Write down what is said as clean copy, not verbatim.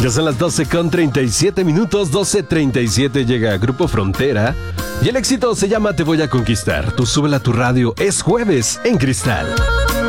Ya son las 12:37, 12:37 llega Grupo Frontera y el éxito se llama Te Voy a Conquistar. Tú súbela a tu radio, es jueves en Cristal.